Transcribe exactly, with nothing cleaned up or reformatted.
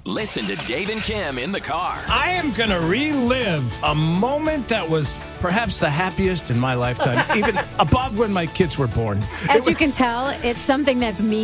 Listen to Dave and Kim in the car. I am going to relive a moment that was perhaps the happiest in my lifetime, even above when my kids were born. As you can tell, it's something that's me.